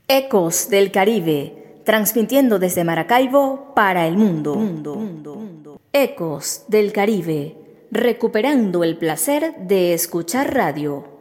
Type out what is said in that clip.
Ecos del Caribe, transmitiendo desde Maracaibo para el mundo. Ecos del Caribe, recuperando el placer de escuchar radio.